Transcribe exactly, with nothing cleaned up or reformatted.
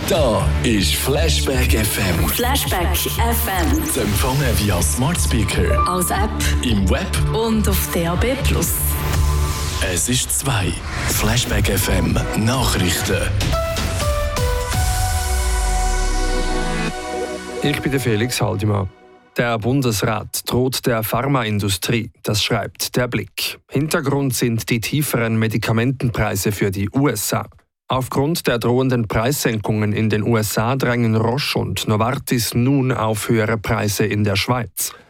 Da ist Flashback F M. Flashback F M. Zu empfangen via Smart Speaker, als App im Web und auf D A B plus. Es ist zwei. Flashback F M Nachrichten. Ich bin der Felix Haldimann. Der Bundesrat droht der Pharmaindustrie, das schreibt der Blick. Hintergrund sind die tieferen Medikamentenpreise für die U S A. Aufgrund der drohenden Preissenkungen in den U S A drängen Roche und Novartis nun auf höhere Preise in der Schweiz.